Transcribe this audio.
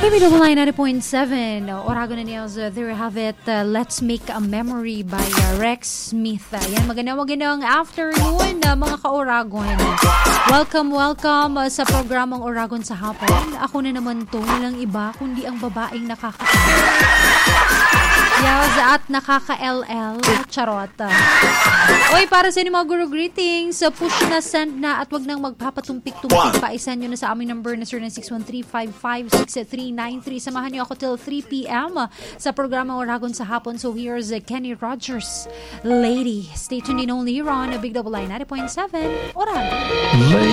Double 90.7 Oragon and Nails, there you have it. Let's Make a Memory by Rex Smith. Yan, magandang afternoon mga ka-Oragon. Welcome sa programang Oragon sa hapon. Ako na naman to, walang iba kundi ang babaeng Yes, at nakaka-LL. Charot. Oy, para sa inyo mga guru greetings, push na, send na, at wag nang magpapatumpik-tumpik pa. Isend nyo na sa aming number na 0961-355-6393. Samahan nyo ako till 3 p.m. sa programang Oragon sa hapon. So here's Kenny Rogers, Lady. Stay tuned in only here on Big Double 90.7 Oragon.